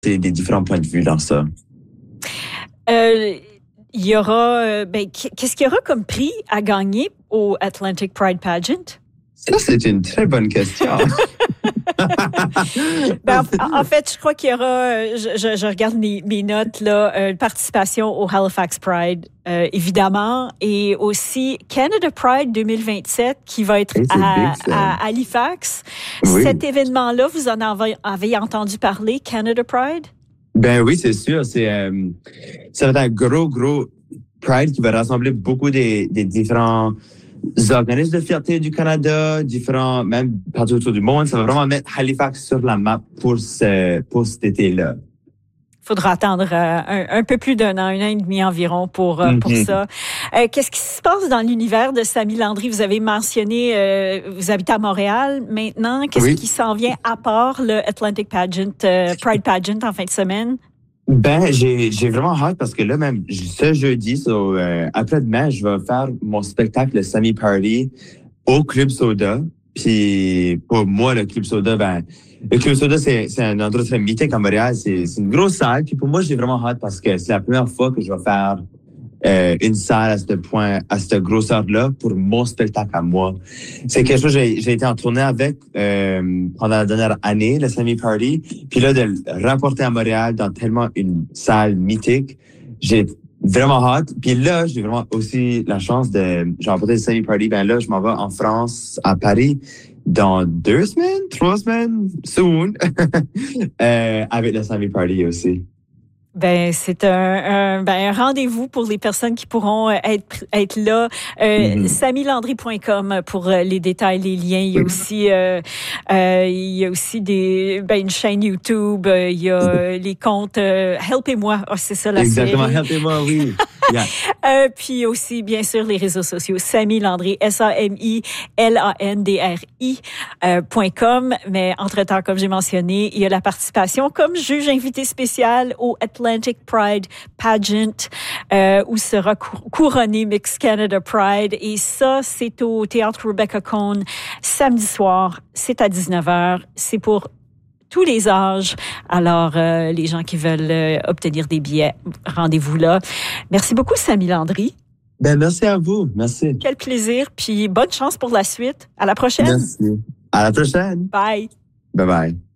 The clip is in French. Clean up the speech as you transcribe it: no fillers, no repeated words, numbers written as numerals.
des différents points de vue dans ça? Il y aura, qu'est-ce qu'il y aura comme prix à gagner au Atlantic Pride Pageant? Ça, c'est une très bonne question. En fait, je crois qu'il y aura, je regarde mes notes, là, participation au Halifax Pride, évidemment, et aussi Canada Pride 2027 qui va être à Halifax. Oui. Cet événement-là, vous en avez entendu parler, Canada Pride? Ben oui, c'est sûr. Ça va être un gros Pride qui va rassembler beaucoup des différents organismes de fierté du Canada, différents, même partout autour du monde. Ça va vraiment mettre Halifax sur la map pour cet été-là. Faudra attendre un peu plus d'un an et demi environ pour ça. Qu'est-ce qui se passe dans l'univers de Samy Landry? Vous avez mentionné, vous habitez à Montréal maintenant. Qu'est-ce qui s'en vient à part le Atlantic Pageant, Pride Pageant en fin de semaine? Ben, j'ai vraiment hâte parce que là, même ce jeudi, après-demain, je vais faire mon spectacle, le Samy Party, au Club Soda. Puis, pour moi, le Club Soda, le Club Soda, c'est un endroit très mythique à Montréal. C'est une grosse salle. Puis pour moi, j'ai vraiment hâte parce que c'est la première fois que je vais faire une salle à cette grosseur-là pour mon spectacle à moi. C'est quelque chose que j'ai été en tournée avec pendant la dernière année, le Samy Party. Puis là, de le rapporter à Montréal dans tellement une salle mythique, j'ai vraiment hâte. Puis là, j'ai vraiment aussi la chance j'ai remporté le Samy Party. Ben là, je m'en vais en France, à Paris, dans 3 semaines, soon, avec le Samy Party aussi. Ben, c'est un rendez-vous pour les personnes qui pourront être là. SamyLandry.com pour les détails, les liens. Il y a aussi une chaîne YouTube. Il y a les comptes Helpez-moi. Oh, c'est ça la série. Exactement, Helpez-moi, oui. Yeah. Puis aussi, bien sûr, les réseaux sociaux. Samy Landry, SAMILANDRI.com. Mais entre-temps, comme j'ai mentionné, il y a la participation comme juge invité spécial au Atlantic Pride Pageant, où sera couronné Mix Canada Pride. Et ça, c'est au Théâtre Rebecca Cohn, samedi soir. C'est à 19h. C'est pour tous les âges. Alors, les gens qui veulent obtenir des billets, rendez-vous là. Merci beaucoup, Samy Landry. Ben, merci à vous. Merci. Quel plaisir. Puis bonne chance pour la suite. À la prochaine. Merci. À la prochaine. Bye. Bye bye.